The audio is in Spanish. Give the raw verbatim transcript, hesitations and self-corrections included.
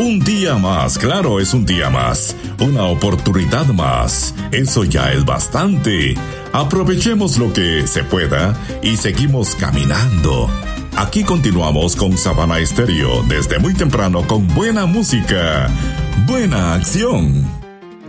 Un día más, claro, es un día más, una oportunidad más. Eso ya es bastante. Aprovechemos lo que se pueda y seguimos caminando. Aquí continuamos con Savana Estéreo desde muy temprano con buena música, buena acción.